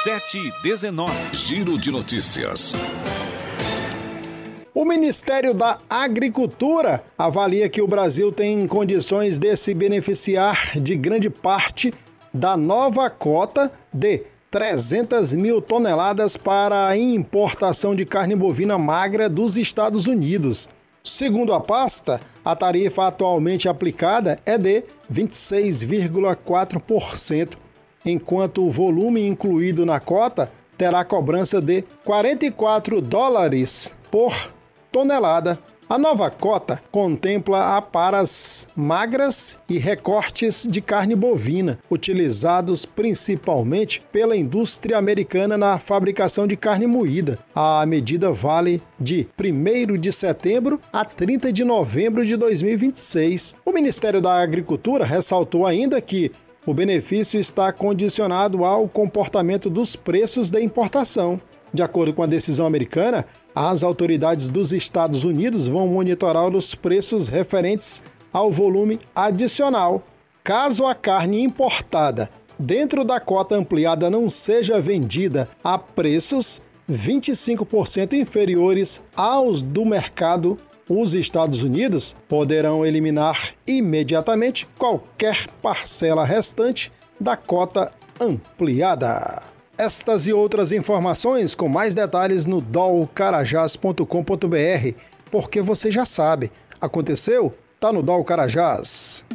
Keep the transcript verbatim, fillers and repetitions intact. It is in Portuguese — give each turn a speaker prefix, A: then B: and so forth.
A: sete e dezenove.
B: Giro de notícias.
C: O Ministério da Agricultura avalia que o Brasil tem condições de se beneficiar de grande parte da nova cota de trezentas mil toneladas para a importação de carne bovina magra dos Estados Unidos. Segundo a pasta, a tarifa atualmente aplicada é de vinte e seis vírgula quatro por cento, enquanto o volume incluído na cota terá cobrança de quarenta e quatro dólares por tonelada. A nova cota contempla aparas magras e recortes de carne bovina, utilizados principalmente pela indústria americana na fabricação de carne moída. A medida vale de primeiro de setembro a trinta de novembro de dois mil e vinte e seis. O Ministério da Agricultura ressaltou ainda que o benefício está condicionado ao comportamento dos preços da importação. De acordo com a decisão americana, as autoridades dos Estados Unidos vão monitorar os preços referentes ao volume adicional. Caso a carne importada dentro da cota ampliada não seja vendida a preços vinte e cinco por cento inferiores aos do mercado, os Estados Unidos poderão eliminar imediatamente qualquer parcela restante da cota ampliada. Estas e outras informações com mais detalhes no dol carajás ponto com ponto br, porque você já sabe, aconteceu? Tá no Dol Carajás.